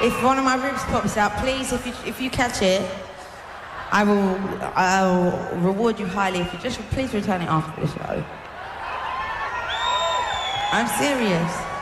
If one of my ribs pops out, please, if you catch it, I'll reward you highly if you just please return it after the show. I'm serious.